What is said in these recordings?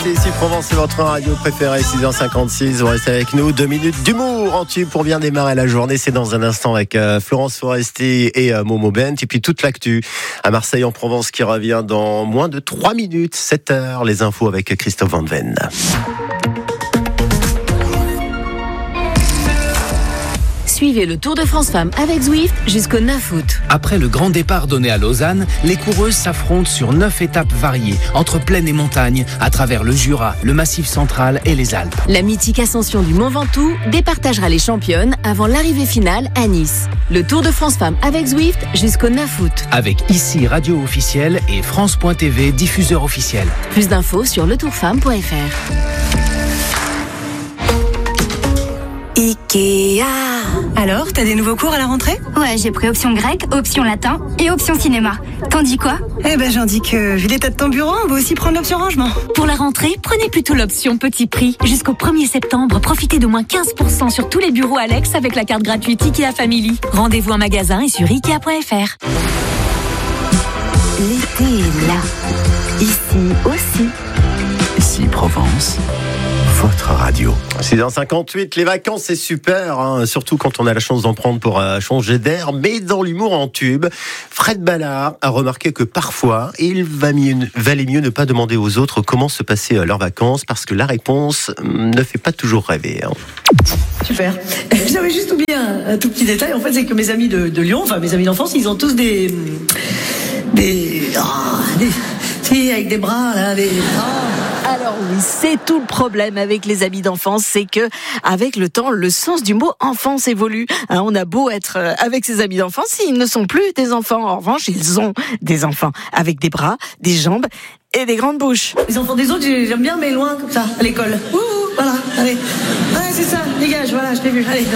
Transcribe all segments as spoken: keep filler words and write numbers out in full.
Forestier, ici Provence, c'est votre radio préférée, six heures cinquante-six. Vous restez avec nous, deux minutes d'humour en tube pour bien démarrer la journée. C'est dans un instant avec euh, Florence Forestier et euh, Momo Bent. Et puis toute l'actu à Marseille en Provence qui revient dans moins de trois minutes, sept heures. Les infos avec Christophe Van Ven. Suivez le Tour de France Femmes avec Zwift jusqu'au neuf août. Après le grand départ donné à Lausanne, les coureuses s'affrontent sur neuf étapes variées, entre plaine et montagne, à travers le Jura, le Massif central et les Alpes. La mythique ascension du Mont Ventoux départagera les championnes avant l'arrivée finale à Nice. Le Tour de France Femmes avec Zwift jusqu'au neuf août. Avec ici radio officielle et France point T V diffuseur officiel. Plus d'infos sur le tour femme point f r. Ikea. Alors, t'as des nouveaux cours à la rentrée ? Ouais, j'ai pris option grec, option latin et option cinéma. T'en dis quoi ? Eh ben, j'en dis que, vu l'état de ton bureau, on va aussi prendre l'option rangement. Pour la rentrée, prenez plutôt l'option petit prix. Jusqu'au premier septembre, profitez de moins quinze pour cent sur tous les bureaux Alex avec la carte gratuite Ikea Family. Rendez-vous en magasin et sur ikea point f r. L'été est là. Ici aussi. Ici Provence. Votre radio. six heures cinquante-huit, les vacances c'est super, hein, surtout quand on a la chance d'en prendre pour euh, changer d'air, mais dans l'humour en tube, Fred Ballard a remarqué que parfois, il va mieux, valait mieux ne pas demander aux autres comment se passaient euh, leurs vacances, parce que la réponse hum, ne fait pas toujours rêver. Hein. Super. J'avais juste oublié un, un tout petit détail, en fait, c'est que mes amis de, de Lyon, enfin mes amis d'enfance, ils ont tous des... des... Oh, des si, avec des bras, là, des... Oh. Alors oui, c'est tout le problème avec les amis d'enfance, c'est que avec le temps, le sens du mot enfance évolue. Hein, on a beau être avec ses amis d'enfance, ils ne sont plus des enfants. En revanche, ils ont des enfants avec des bras, des jambes et des grandes bouches. Les enfants des autres, j'aime bien, mais loin comme ça, à l'école. Ouh, voilà, allez. Ouais, c'est ça, dégage, voilà, je t'ai vu, allez.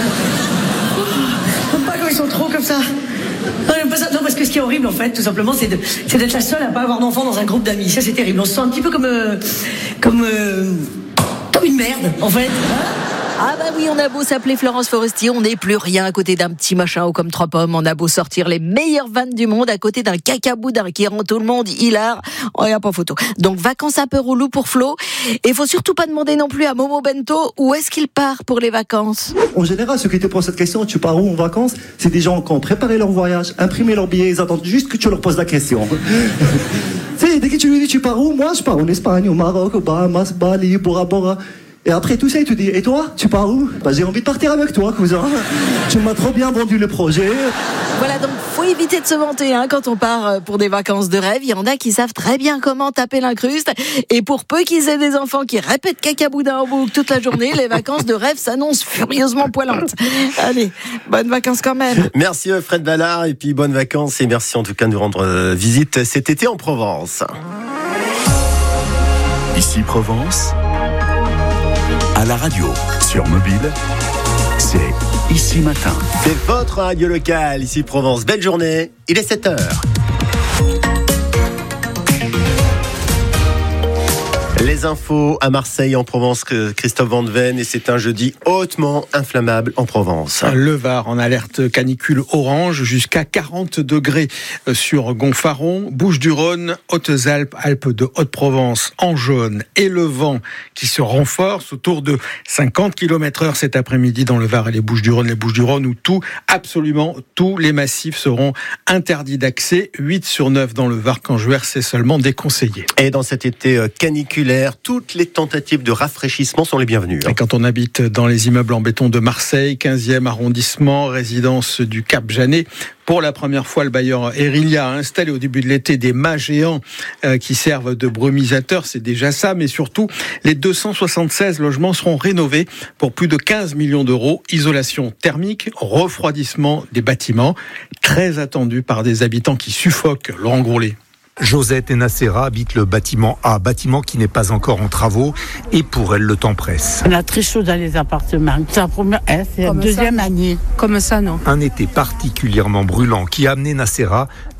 J'aime pas quand ils sont trop comme ça. Non, j'aime pas ça. Non, parce que ce qui est horrible, en fait, tout simplement, c'est, de, c'est d'être la seule à pas avoir d'enfant dans un groupe d'amis. Ça, c'est terrible. On se sent un petit peu comme, euh, comme, euh, comme une merde, en fait. Ah bah oui, on a beau s'appeler Florence Forestier, on n'est plus rien à côté d'un petit machin ou comme trois pommes. On a beau sortir les meilleures vannes du monde à côté d'un cacaboudin qui rend tout le monde hilar. Oh, y a pas photo. Donc vacances un peu relou pour Flo. Et faut surtout pas demander non plus à Momo Bento où est-ce qu'il part pour les vacances. En général, ceux qui te posent cette question, tu pars où en vacances ? C'est des gens qui ont préparé leur voyage, imprimé leur billet, ils attendent juste que tu leur poses la question. Tu sais, dès que tu lui dis tu pars où ? Moi, je pars en Espagne, au Maroc, aux Bahamas, Bali, Bora Bora. Et après tout ça, il te dit, et toi, tu pars où ? Bah, j'ai envie de partir avec toi, cousin. Tu m'as trop bien vendu le projet. Voilà, donc faut éviter de se vanter hein, quand on part pour des vacances de rêve. Il y en a qui savent très bien comment taper l'incruste. Et pour peu qu'ils aient des enfants qui répètent cacaboudin en boucle toute la journée, les vacances de rêve s'annoncent furieusement poilantes. Allez, bonnes vacances quand même. Merci Fred Ballard, et puis bonnes vacances, et merci en tout cas de nous rendre visite cet été en Provence. Ici Provence. À la radio, sur mobile, c'est Ici Matin. C'est votre radio locale, ici Provence. Belle journée, il est sept heures. Les infos à Marseille, en Provence, Christophe Van Ven, et c'est un jeudi hautement inflammable en Provence. Le Var en alerte canicule orange jusqu'à quarante degrés sur Gonfaron, Bouches-du-Rhône, Hautes-Alpes, Alpes de Haute-Provence en jaune, et le vent qui se renforce autour de cinquante kilomètres heure cet après-midi dans le Var et les Bouches-du-Rhône, les Bouches-du-Rhône où tout, absolument tous les massifs seront interdits d'accès. huit sur neuf dans le Var, Canjuer, c'est seulement déconseillé. Et dans cet été caniculaire, toutes les tentatives de rafraîchissement sont les bienvenues. Et quand on habite dans les immeubles en béton de Marseille, quinzième arrondissement, résidence du Cap Janet, pour la première fois, le bailleur Erilia a installé au début de l'été des mâts géants euh, qui servent de brumisateurs. C'est déjà ça, mais surtout, les deux cent soixante-seize logements seront rénovés pour plus de quinze millions d'euros. Isolation thermique, refroidissement des bâtiments, très attendu par des habitants qui suffoquent. Laurent Groulet. Josette et Nacera habitent le bâtiment A, bâtiment qui n'est pas encore en travaux, et pour elle, le temps presse. On a très chaud dans les appartements. C'est la première, eh, c'est la deuxième ça. année. Comme ça, non. Un été particulièrement brûlant qui a amené Nacera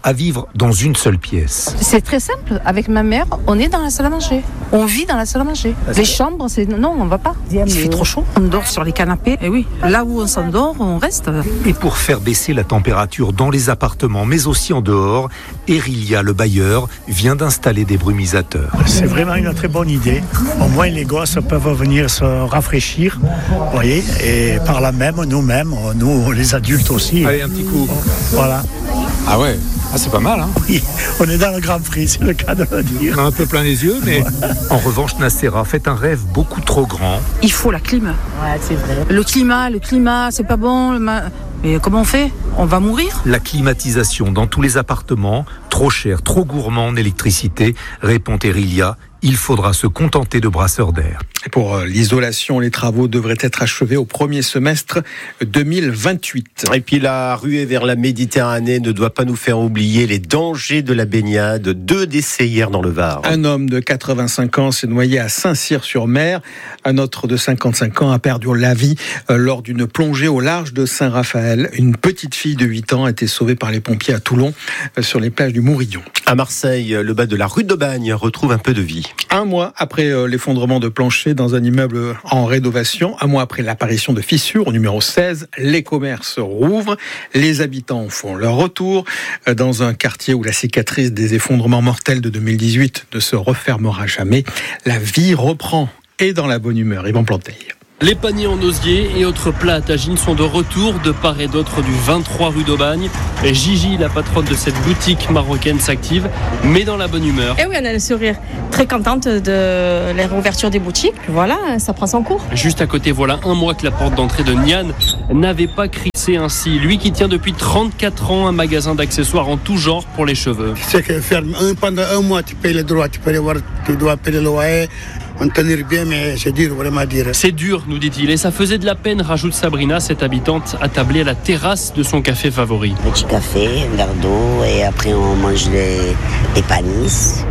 à vivre dans une seule pièce. C'est très simple. Avec ma mère, on est dans la salle à manger. On vit dans la salle à manger. Les chambres, c'est non, on va pas. Il fait trop chaud. On dort sur les canapés. Et oui, là où on s'endort, on reste. Et pour faire baisser la température dans les appartements, mais aussi en dehors, Erilia, le bailleur, vient d'installer des brumisateurs. C'est vraiment une très bonne idée. Au moins, les gosses peuvent venir se rafraîchir, vous voyez, et par là même, nous-mêmes, nous, les adultes aussi. Allez, un petit coup. Voilà. Ah ouais, ah, c'est pas mal, hein. Oui, on est dans le Grand Prix, c'est le cas de le dire. On a un peu plein les yeux, mais... En revanche, Nacera fait un rêve beaucoup trop grand. Il faut la clim. Ouais, c'est vrai. Le climat, le climat, c'est pas bon. Ma... Mais comment on fait ? On va mourir ? La climatisation dans tous les appartements, trop cher, trop gourmand en électricité, répond Erilia. Il faudra se contenter de brasseurs d'air. Et pour l'isolation, les travaux devraient être achevés au premier semestre deux mille vingt-huit. Et puis la ruée vers la Méditerranée ne doit pas nous faire oublier les dangers de la baignade. Deux décès hier dans le Var. Un homme de quatre-vingt-cinq ans s'est noyé à Saint-Cyr-sur-Mer. Un autre de cinquante-cinq ans a perdu la vie lors d'une plongée au large de Saint-Raphaël. Une petite fille de huit ans a été sauvée par les pompiers à Toulon sur les plages du Mourillon. À Marseille, le bas de la rue d'Aubagne retrouve un peu de vie. Un mois après l'effondrement de plancher dans un immeuble en rénovation, un mois après l'apparition de fissures au numéro seize, les commerces rouvrent, les habitants font leur retour dans un quartier où la cicatrice des effondrements mortels de deux mille dix-huit ne se refermera jamais. La vie reprend et dans la bonne humeur. Yvan Planteil. Les paniers en osier et autres plats à tagine sont de retour de part et d'autre du vingt-trois rue d'Aubagne. Et Gigi, la patronne de cette boutique marocaine, s'active, mais dans la bonne humeur. Et oui, on a le sourire. Très contente de la réouverture des boutiques. Voilà, ça prend son cours. Juste à côté, voilà un mois que la porte d'entrée de Nian n'avait pas crissé ainsi. Lui qui tient depuis trente-quatre ans un magasin d'accessoires en tout genre pour les cheveux. C'est que ferme pendant un mois, tu payes les droits, tu peux aller voir, tu dois payer le loyer. On tenir bien, mais c'est dur, vraiment dire. C'est dur, nous dit-il, et ça faisait de la peine, rajoute Sabrina, cette habitante attablée à la terrasse de son café favori. Petit café, un verre d'eau, et après on mange des, des panisses,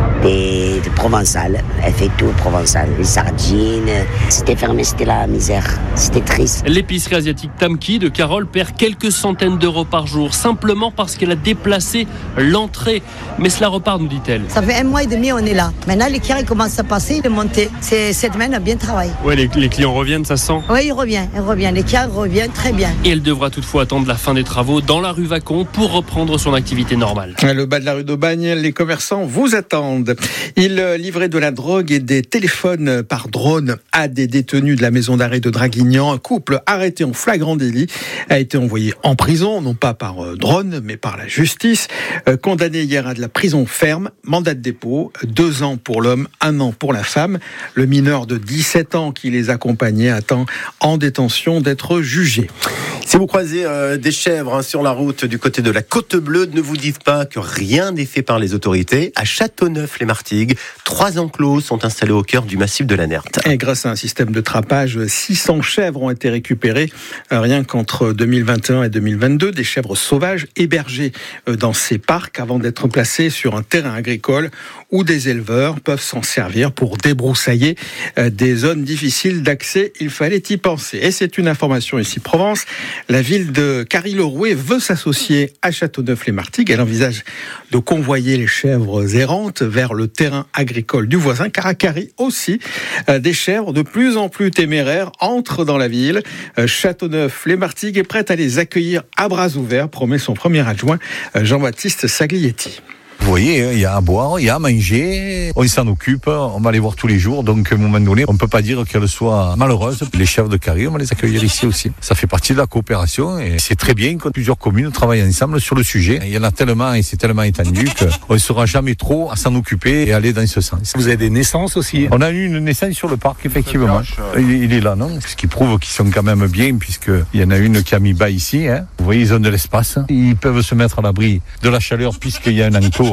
des, des provençales. Elle fait tout provençal, les sardines. C'était fermé, c'était la misère, c'était triste. L'épicerie asiatique Tamki de Carole perd quelques centaines d'euros par jour, simplement parce qu'elle a déplacé l'entrée. Mais cela repart, nous dit-elle. Ça fait un mois et demi, on est là. Maintenant, les clients commencent à passer, de monter. C'est, cette semaine a bien travaillé. Oui, les, les clients reviennent, ça se sent. Oui, ils reviennent, ils reviennent. Les clients reviennent très bien. Et elle devra toutefois attendre la fin des travaux dans la rue Vacon pour reprendre son activité normale. Le bas de la rue d'Aubagne, les commerçants vous attendent. Ils livraient de la drogue et des téléphones par drone à des détenus de la maison d'arrêt de Draguignan. Un couple arrêté en flagrant délit a été envoyé en prison, non pas par drone, mais par la justice. Condamné hier à de la prison ferme, mandat de dépôt, deux ans pour l'homme, un an pour la femme. Le mineur de dix-sept ans qui les accompagnait attend en détention d'être jugé. Si vous croisez euh, des chèvres hein, sur la route du côté de la Côte Bleue, ne vous dites pas que rien n'est fait par les autorités. À Châteauneuf-les-Martigues, trois enclos sont installés au cœur du massif de la Nerte. Et grâce à un système de trappage, six cents chèvres ont été récupérées rien qu'entre deux mille vingt et un et deux mille vingt-deux. Des chèvres sauvages hébergées dans ces parcs avant d'être placées sur un terrain agricole où des éleveurs peuvent s'en servir pour débroussailler des zones difficiles d'accès. Il fallait y penser. Et c'est une information ici Provence. La ville de Carry-le-Rouet veut s'associer à Châteauneuf-les-Martigues. Elle envisage de convoyer les chèvres errantes vers le terrain agricole du voisin, car à Carry aussi, des chèvres de plus en plus téméraires entrent dans la ville. Châteauneuf-les-Martigues est prête à les accueillir à bras ouverts, promet son premier adjoint, Jean-Baptiste Saglietti. Vous voyez, il y a à boire, il y a à manger, on s'en occupe, on va les voir tous les jours, donc à un moment donné, on ne peut pas dire qu'elles soient malheureuses. Les chèvres de Carry, on va les accueillir ici aussi. Ça fait partie de la coopération et c'est très bien que plusieurs communes travaillent ensemble sur le sujet. Il y en a tellement et c'est tellement étendu qu'on ne saura jamais trop à s'en occuper et aller dans ce sens. Vous avez des naissances aussi? On a eu une naissance sur le parc, effectivement. Il, il est là, non? Ce qui prouve qu'ils sont quand même bien, puisqu'il y en a une qui a mis bas ici. Hein. Vous voyez, ils ont de l'espace. Ils peuvent se mettre à l'abri de la chaleur puisqu'il y a un enclos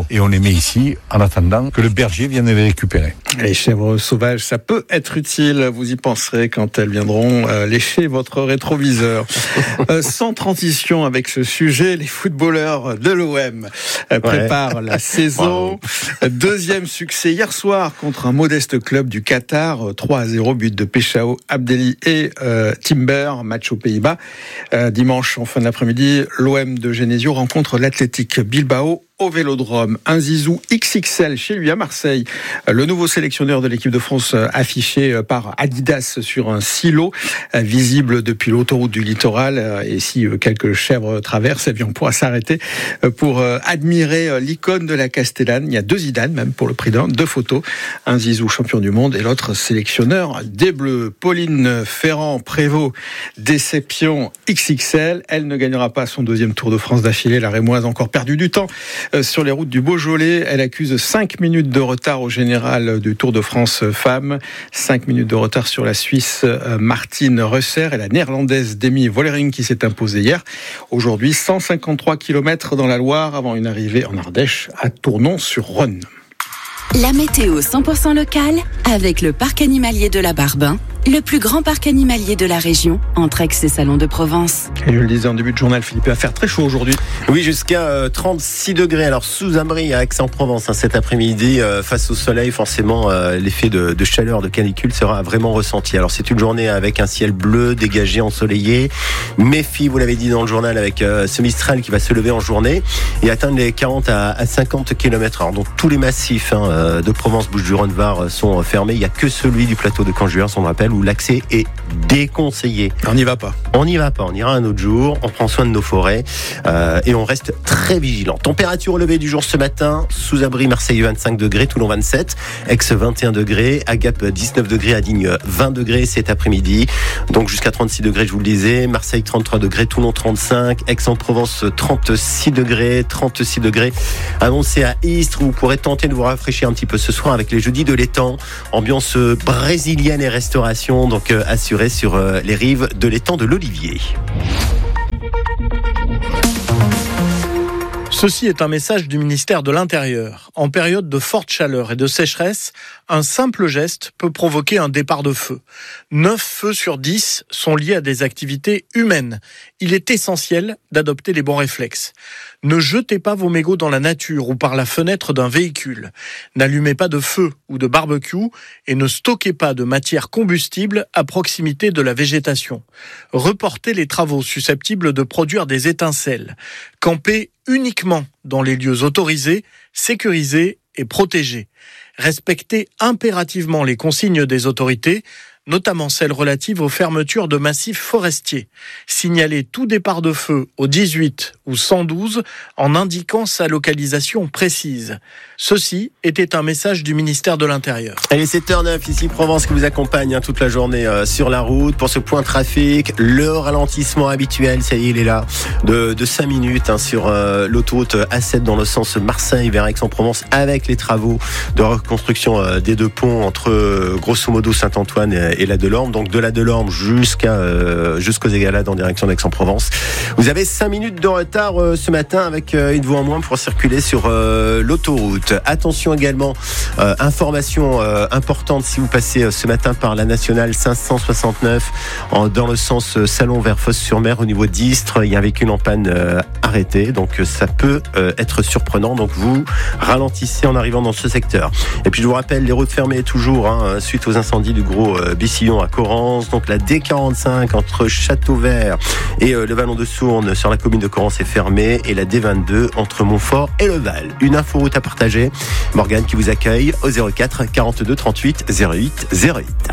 troupeaux et on les met ici en attendant que le berger vienne les récupérer. Les chèvres sauvages, ça peut être utile. Vous y penserez quand elles viendront euh, lécher votre rétroviseur. euh, sans transition avec ce sujet, les footballeurs de l'O M euh, préparent ouais. la saison. Wow. Deuxième succès hier soir contre un modeste club du Qatar, trois à zéro, but de Péchao, Abdelli et euh, Timber, match aux Pays-Bas. Euh, dimanche, en fin d'après-midi, l'O M de Genesio rencontre l'Athletic Bilbao au Vélodrome. Un Zizou X X L chez lui à Marseille. Le nouveau sélectionneur de l'équipe de France affiché par Adidas sur un silo visible depuis l'autoroute du littoral. Et si quelques chèvres traversent, eh bien on pourra s'arrêter pour admirer l'icône de la Castellane. Il y a deux Zidane même pour le prix d'un, deux photos. Un Zizou champion du monde et l'autre sélectionneur des Bleus. Pauline Ferrand-Prévot, déception X X L. Elle ne gagnera pas son deuxième Tour de France d'affilée. La Rémoise a encore perdu du temps sur les routes du Beaujolais. Elle accuse cinq minutes de retard au général du Tour de France femmes, cinq minutes de retard sur la Suisse Martine Reusser et la néerlandaise Demi Vollering qui s'est imposée hier. Aujourd'hui, cent cinquante-trois kilomètres dans la Loire avant une arrivée en Ardèche à Tournon-sur-Rhône. La météo cent pour cent locale avec le parc animalier de la Barbin, le plus grand parc animalier de la région, entre Aix et Salon de Provence. Et je le disais en début de journal, Philippe, il va faire très chaud aujourd'hui. Oui, jusqu'à euh, trente-six degrés. Alors, sous abri à Aix-en-Provence hein, cet après-midi, euh, face au soleil, forcément, euh, l'effet de, de chaleur, de canicule sera vraiment ressenti. Alors, c'est une journée avec un ciel bleu, dégagé, ensoleillé. Méfie, vous l'avez dit dans le journal, avec euh, ce Mistral qui va se lever en journée et atteindre les quarante à cinquante kilomètres heure. Donc, tous les massifs hein, de Provence, Bouches-du-Rhône-Var sont fermés. Il n'y a que celui du plateau de Caen-Juin, on rappelle, où l'accès est déconseillé. On n'y va pas. On n'y va pas, on ira un autre jour, on prend soin de nos forêts euh, et on reste très vigilant. Température levée du jour ce matin, sous abri Marseille vingt-cinq degrés, Toulon vingt-sept, Aix vingt et un degrés, Agap dix-neuf degrés, à Digne vingt degrés cet après-midi, donc jusqu'à trente-six degrés je vous le disais, Marseille trente-trois degrés, Toulon trente-cinq, Aix-en-Provence trente-six degrés, trente-six degrés annoncé à Istres où vous pourrez tenter de vous rafraîchir un petit peu ce soir avec les jeudis de l'étang, ambiance brésilienne et restauration donc euh, assurée sur euh, les rives de l'étang de l'Olivier. Ceci est un message du ministère de l'Intérieur. En période de forte chaleur et de sécheresse, un simple geste peut provoquer un départ de feu. neuf feux sur dix sont liés à des activités humaines. Il est essentiel d'adopter les bons réflexes. Ne jetez pas vos mégots dans la nature ou par la fenêtre d'un véhicule. N'allumez pas de feu ou de barbecue et ne stockez pas de matière combustible à proximité de la végétation. Reportez les travaux susceptibles de produire des étincelles. Campez uniquement dans les lieux autorisés, sécurisés et protégés. Respectez impérativement les consignes des autorités, notamment celles relatives aux fermetures de massifs forestiers. Signalez tout départ de feu au dix-huit ou cent douze en indiquant sa localisation précise. Ceci était un message du ministère de l'Intérieur. Allez, sept heures neuf, ici Provence qui vous accompagne hein, toute la journée euh, sur la route pour ce point trafic. Le ralentissement habituel, ça y est, il est là, de, de cinq minutes hein, sur euh, l'autoroute A sept dans le sens Marseille vers Aix-en-Provence avec les travaux de reconstruction euh, des deux ponts entre euh, grosso modo Saint-Antoine et et la Delorme, donc de la Delorme jusqu'à euh, jusqu'aux Égalades en direction d'Aix-en-Provence. Vous avez cinq minutes de retard euh, ce matin avec euh, une voie en moins pour circuler sur euh, l'autoroute. Attention également, euh, information euh, importante si vous passez euh, ce matin par la nationale cinq cent soixante-neuf en, dans le sens euh, Salon vers Fos-sur-Mer au niveau d'Istres. Il y a un véhicule en panne euh, arrêté, donc euh, ça peut euh, être surprenant. Donc vous ralentissez en arrivant dans ce secteur. Et puis je vous rappelle, les routes fermées toujours hein, suite aux incendies du gros euh, Bissillon à Corrence, donc la D quarante-cinq entre Châteauvert et euh, le Vallon de Sourne sur la commune de Corrence est fermée et la D vingt-deux entre Montfort et le Val. Une inforoute à partager. Morgane qui vous accueille au zéro quatre quarante-deux trente-huit zéro huit zéro huit.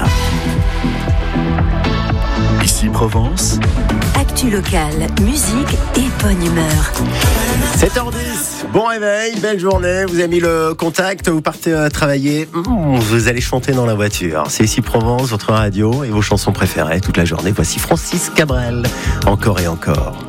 Ici Provence. Actu locale, musique et bonne humeur. sept heures dix, bon réveil, belle journée, vous avez mis le contact, vous partez euh, travailler, mmh, vous allez chanter dans la voiture. C'est ici Provence, votre radio et vos chansons préférées toute la journée. Voici Francis Cabrel, encore et encore.